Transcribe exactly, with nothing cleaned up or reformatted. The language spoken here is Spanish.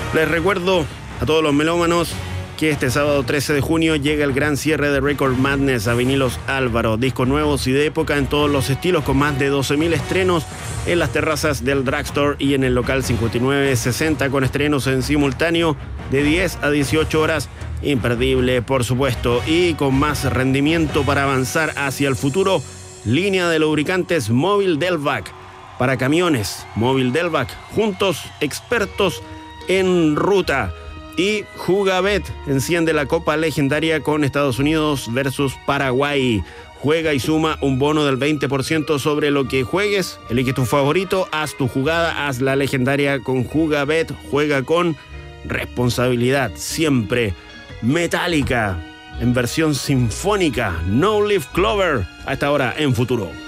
Les recuerdo a todos los melómanos que este sábado trece de junio llega el gran cierre de Record Madness a Vinilos Álvaro. Discos nuevos y de época en todos los estilos, con más de doce mil estrenos en las terrazas del Drugstore y en el local cincuenta y nueve sesenta, con estrenos en simultáneo de diez a dieciocho horas. Imperdible, por supuesto, y con más rendimiento para avanzar hacia el futuro. Línea de lubricantes Móvil Delvac para camiones. Móvil Delvac, juntos, expertos en ruta. Y Jugabet enciende la Copa Legendaria con Estados Unidos versus Paraguay. Juega y suma un bono del veinte por ciento sobre lo que juegues. Elige tu favorito, haz tu jugada, haz la legendaria con Jugabet. Juega con responsabilidad siempre. Metallica en versión sinfónica, No Leaf Clover, a esta hora en Futuro.